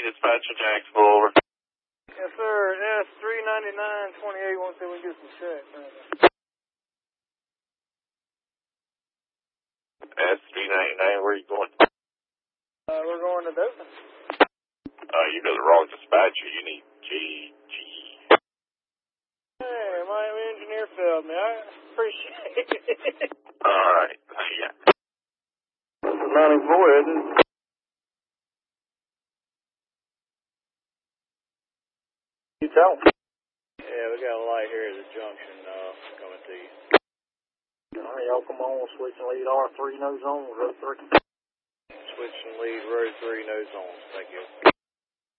Dispatcher Jacksonville, over. Yes, sir. S39928. Want to see if we can get some check. S399, where are you going? We're going to Dothan. You got the wrong dispatcher. You need GG. Hey, Miami engineer failed me. I appreciate it. Alright, yeah. This is 94, isn't it? You tell them. Yeah, we got a light here at the junction coming to you. Alright, y'all come on, switch and lead R3, nose on, road 3. Switch and lead road 3, nose on. Thank you.